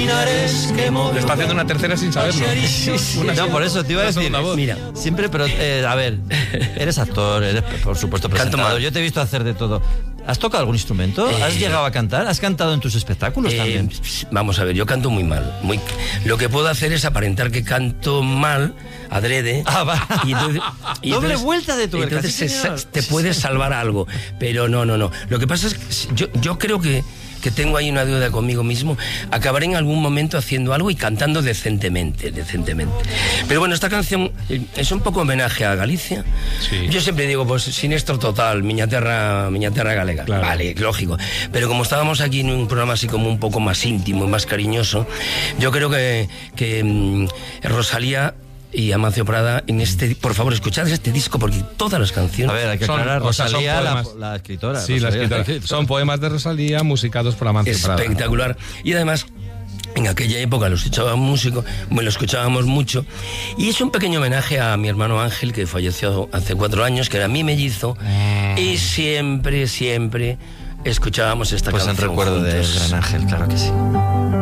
pinares que movió. Le está haciendo una tercera sin saberlo. No, por eso te iba a decir. Mira, Siempre, pero a ver, eres actor, eres por supuesto presentador. Yo te he visto hacer de todo. ¿Has tocado algún instrumento? ¿Has llegado a cantar? ¿Has cantado en tus espectáculos también? Vamos a ver, yo canto muy mal. Lo que puedo hacer es aparentar que canto mal, adrede. Va. Y Doble vuelta de tuerca. Entonces te puedes salvar algo. Pero no. Lo que pasa es que yo creo que tengo ahí una deuda conmigo mismo. Acabaré en algún momento haciendo algo y cantando decentemente. Pero bueno, esta canción es un poco homenaje a Galicia. Sí. Yo siempre digo, pues sinestro total, miña terra galega. Claro. Vale, lógico. Pero como estábamos aquí en un programa así como un poco más íntimo y más cariñoso, yo creo que Rosalía y Amancio Prada por favor, escuchad este disco porque todas las canciones... A ver, hay que aclarar, Rosalía, la escritora. Sí, Rosalía, la escritora. Son poemas de Rosalía musicados por Amancio Prada. Espectacular. Y además, en aquella época lo escuchábamos mucho. Y es un pequeño homenaje a mi hermano Ángel, que falleció hace 4 años, que era mi mellizo. Y siempre escuchábamos esta canción. Pues en recuerdo del gran Ángel, claro que sí.